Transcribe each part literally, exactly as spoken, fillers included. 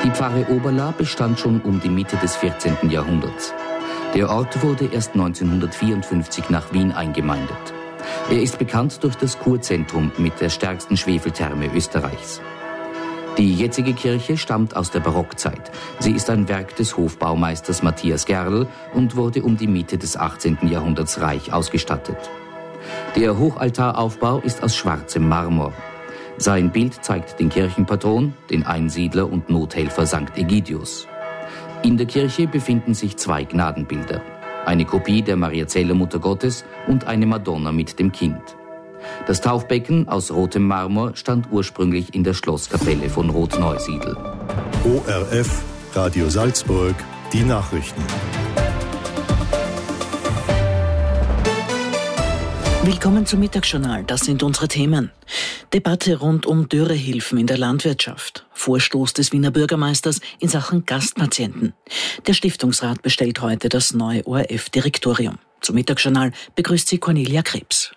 Die Pfarre Oberla bestand schon um die Mitte des vierzehnten Jahrhunderts. Der Ort wurde erst neunzehnhundertvierundfünfzig nach Wien eingemeindet. Er ist bekannt durch das Kurzentrum mit der stärksten Schwefeltherme Österreichs. Die jetzige Kirche stammt aus der Barockzeit. Sie ist ein Werk des Hofbaumeisters Matthias Gerl und wurde um die Mitte des achtzehnten Jahrhunderts reich ausgestattet. Der Hochaltaraufbau ist aus schwarzem Marmor. Sein Bild zeigt den Kirchenpatron, den Einsiedler und Nothelfer Sankt Egidius. In der Kirche befinden sich zwei Gnadenbilder. Eine Kopie der Mariazeller Mutter Gottes und eine Madonna mit dem Kind. Das Taufbecken aus rotem Marmor stand ursprünglich in der Schlosskapelle von Rothneusiedl. O R F, Radio Salzburg, die Nachrichten. Willkommen zum Mittagsjournal, das sind unsere Themen. Debatte rund um Dürrehilfen in der Landwirtschaft. Vorstoß des Wiener Bürgermeisters in Sachen Gastpatienten. Der Stiftungsrat bestellt heute das neue O R F-Direktorium. Zum Mittagsjournal begrüßt sie Cornelia Krebs.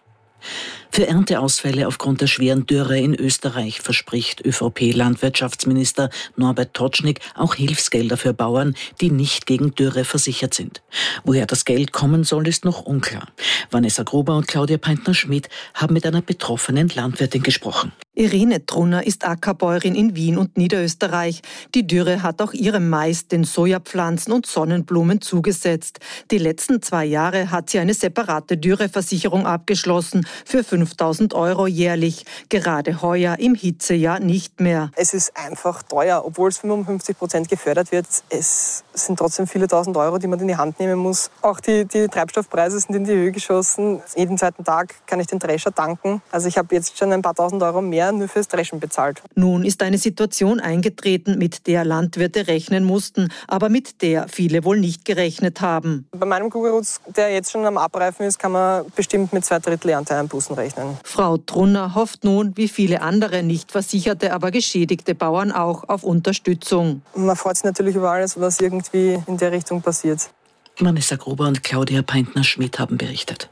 Für Ernteausfälle aufgrund der schweren Dürre in Österreich verspricht ÖVP-Landwirtschaftsminister Norbert Totschnig auch Hilfsgelder für Bauern, die nicht gegen Dürre versichert sind. Woher das Geld kommen soll, ist noch unklar. Vanessa Gruber und Claudia Peintner-Schmidt haben mit einer betroffenen Landwirtin gesprochen. Irene Trunner ist Ackerbäuerin in Wien und Niederösterreich. Die Dürre hat auch ihrem Mais, den Sojapflanzen und Sonnenblumen zugesetzt. Die letzten zwei Jahre hat sie eine separate Dürreversicherung abgeschlossen für fünftausend Euro jährlich. Gerade heuer im Hitzejahr nicht mehr. Es ist einfach teuer, obwohl es fünfundfünfzig Prozent gefördert wird. Es sind trotzdem viele tausend Euro, die man in die Hand nehmen muss. Auch die, die Treibstoffpreise sind in die Höhe geschossen. Jeden zweiten Tag kann ich den Drescher tanken. Also ich habe jetzt schon ein paar tausend Euro mehr nur fürs Dreschen bezahlt. Nun ist eine Situation eingetreten, mit der Landwirte rechnen mussten, aber mit der viele wohl nicht gerechnet haben. Bei meinem Kugelrutz, der jetzt schon am Abreifen ist, kann man bestimmt mit zwei Drittel Ernteeinbußen rechnen. Frau Trunner hofft nun, wie viele andere nicht versicherte, aber geschädigte Bauern auch, auf Unterstützung. Man freut sich natürlich über alles, was irgendwie in der Richtung passiert. Vanessa Gruber und Claudia Peintner-Schmidt haben berichtet.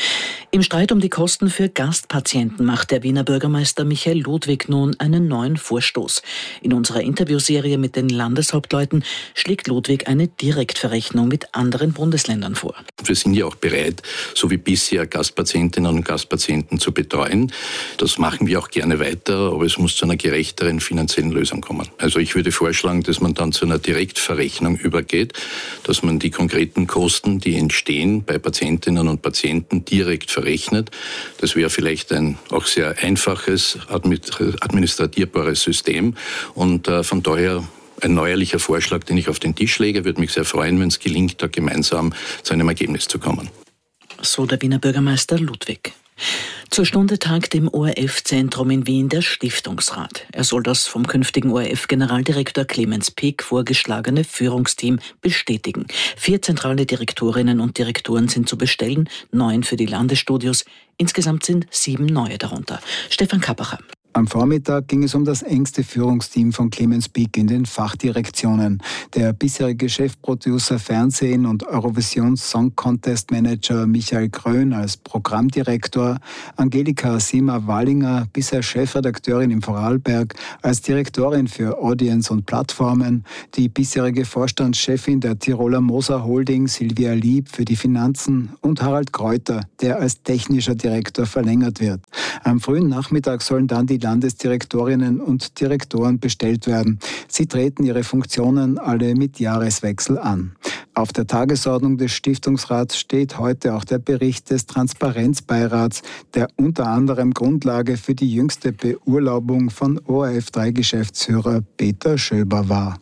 Im Streit um die Kosten für Gastpatienten macht der Wiener Bürgermeister Michael Ludwig nun einen neuen Vorstoß. In unserer Interviewserie mit den Landeshauptleuten schlägt Ludwig eine Direktverrechnung mit anderen Bundesländern vor. Wir sind ja auch bereit, so wie bisher Gastpatientinnen und Gastpatienten zu betreuen. Das machen wir auch gerne weiter, aber es muss zu einer gerechteren finanziellen Lösung kommen. Also ich würde vorschlagen, dass man dann zu einer Direktverrechnung übergeht, dass man die konkreten Kosten, die entstehen bei Patientinnen und Patienten, direkt verrechnet. Das wäre vielleicht ein auch sehr einfaches, administratierbares System und äh, von daher ein neuerlicher Vorschlag, den ich auf den Tisch lege. Würde mich sehr freuen, wenn es gelingt, da gemeinsam zu einem Ergebnis zu kommen. So der Wiener Bürgermeister Ludwig. Zur Stunde tagt im O R F-Zentrum in Wien der Stiftungsrat. Er soll das vom künftigen O R F-Generaldirektor Clemens Pick vorgeschlagene Führungsteam bestätigen. Vier zentrale Direktorinnen und Direktoren sind zu bestellen, neun für die Landesstudios. Insgesamt sind sieben neue darunter. Stefan Kappacher. Am Vormittag ging es um das engste Führungsteam von Clemens Pick in den Fachdirektionen. Der bisherige Chefproducer Fernsehen und Eurovision Song Contest Manager Michael Grön als Programmdirektor, Angelika Sima-Wallinger, bisher Chefredakteurin im Vorarlberg, als Direktorin für Audience und Plattformen, die bisherige Vorstandschefin der Tiroler Moser Holding Silvia Lieb für die Finanzen und Harald Kräuter, der als technischer Direktor verlängert wird. Am frühen Nachmittag sollen dann die Landesdirektorinnen und Direktoren bestellt werden. Sie treten ihre Funktionen alle mit Jahreswechsel an. Auf der Tagesordnung des Stiftungsrats steht heute auch der Bericht des Transparenzbeirats, der unter anderem Grundlage für die jüngste Beurlaubung von O R F drei Geschäftsführer Peter Schöber war.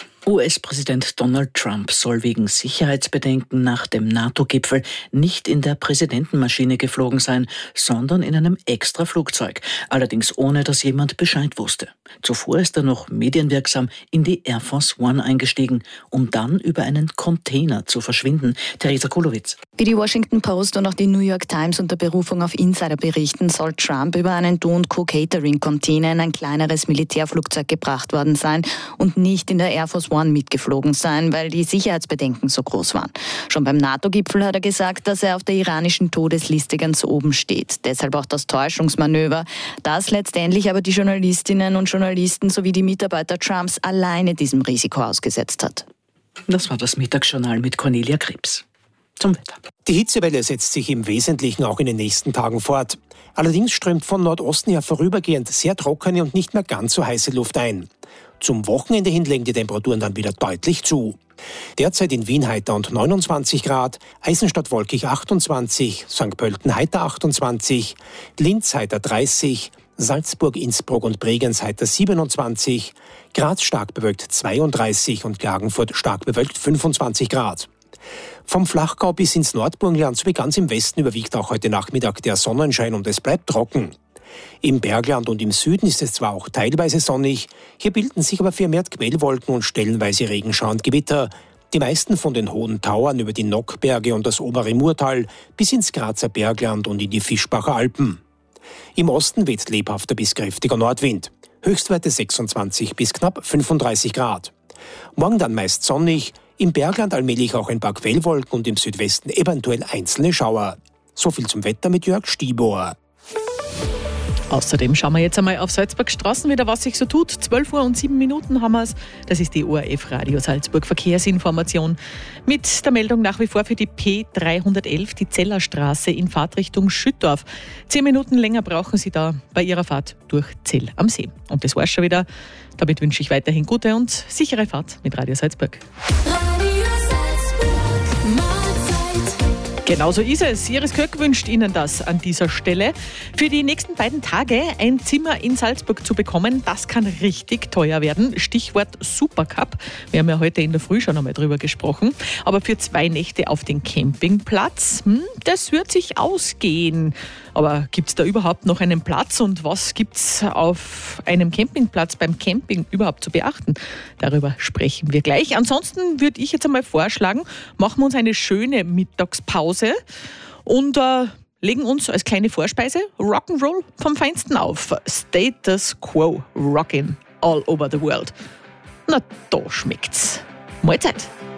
U S-Präsident Donald Trump soll wegen Sicherheitsbedenken nach dem NATO-Gipfel nicht in der Präsidentenmaschine geflogen sein, sondern in einem Extraflugzeug, allerdings ohne, dass jemand Bescheid wusste. Zuvor ist er noch medienwirksam in die Air Force One eingestiegen, um dann über einen Container zu verschwinden. Theresa Kulowitz. Wie die Washington Post und auch die New York Times unter Berufung auf Insider berichten, soll Trump über einen Do and Co Catering Container in ein kleineres Militärflugzeug gebracht worden sein und nicht in der Air Force One Investoren mitgeflogen sein, weil die Sicherheitsbedenken so groß waren. Schon beim NATO-Gipfel hat er gesagt, dass er auf der iranischen Todesliste ganz oben steht. Deshalb auch das Täuschungsmanöver, das letztendlich aber die Journalistinnen und Journalisten sowie die Mitarbeiter Trumps alleine diesem Risiko ausgesetzt hat. Das war das Mittagsjournal mit Cornelia Krebs. Zum Wetter. Die Hitzewelle setzt sich im Wesentlichen auch in den nächsten Tagen fort. Allerdings strömt von Nordosten her vorübergehend sehr trockene und nicht mehr ganz so heiße Luft ein. Zum Wochenende hin legen die Temperaturen dann wieder deutlich zu. Derzeit in Wien heiter und neunundzwanzig Grad, Eisenstadt wolkig achtundzwanzig, Sankt Pölten heiter achtundzwanzig, Linz heiter dreißig, Salzburg, Innsbruck und Bregenz heiter siebenundzwanzig, Graz stark bewölkt zweiunddreißig und Klagenfurt stark bewölkt fünfundzwanzig Grad. Vom Flachgau bis ins Nordburgenland sowie ganz im Westen überwiegt auch heute Nachmittag der Sonnenschein und es bleibt trocken. Im Bergland und im Süden ist es zwar auch teilweise sonnig, hier bilden sich aber vermehrt Quellwolken und stellenweise Regenschauer und Gewitter. Die meisten von den hohen Tauern über die Nockberge und das obere Murtal bis ins Grazer Bergland und in die Fischbacher Alpen. Im Osten weht lebhafter bis kräftiger Nordwind. Höchstwerte sechsundzwanzig bis knapp fünfunddreißig Grad. Morgen dann meist sonnig, im Bergland allmählich auch ein paar Quellwolken und im Südwesten eventuell einzelne Schauer. So viel zum Wetter mit Jörg Stiebohr. Außerdem schauen wir jetzt einmal auf Salzburg Straßen wieder, was sich so tut. zwölf Uhr und sieben Minuten haben wir es. Das ist die O R F Radio Salzburg Verkehrsinformation. Mit der Meldung nach wie vor für die P dreihundertelf, die Zellerstraße in Fahrtrichtung Schüttorf. Zehn Minuten länger brauchen Sie da bei Ihrer Fahrt durch Zell am See. Und das war's schon wieder. Damit wünsche ich weiterhin gute und sichere Fahrt mit Radio Salzburg. Genau so ist es. Iris Köck wünscht Ihnen das an dieser Stelle. Für die nächsten beiden Tage ein Zimmer in Salzburg zu bekommen, das kann richtig teuer werden. Stichwort Supercup. Wir haben ja heute in der Früh schon einmal drüber gesprochen. Aber für zwei Nächte auf den Campingplatz, hm, das wird sich ausgehen. Aber gibt es da überhaupt noch einen Platz? Und was gibt es auf einem Campingplatz beim Camping überhaupt zu beachten? Darüber sprechen wir gleich. Ansonsten würde ich jetzt einmal vorschlagen, machen wir uns eine schöne Mittagspause und äh, legen uns als kleine Vorspeise Rock'n'Roll vom Feinsten auf. Status Quo, rockin' all over the world. Na, da schmeckt's. Mahlzeit.